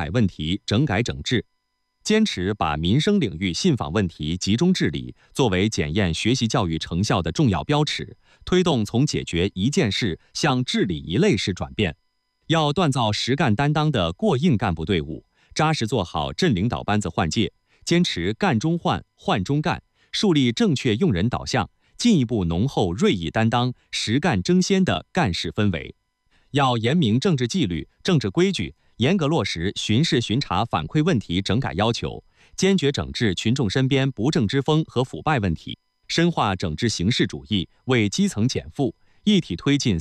改问题整改整治，坚持把民生领域信访问题集中治理作为检验学习教育成效的重要标尺，推动从解决一件事向治理一类事转变。要锻造实干担当的过硬干部队伍，扎实做好镇领导班子换届，坚持干中换、换中干，树立正确用人导向，进一步浓厚锐意担当、实干争先的干事氛围。要严明政治纪律、政治规矩，严格落实巡视巡查反馈问题整改要求，坚决整治群众身边不正之风和腐败问题，深化整治形式主义，为基层减负，一体推进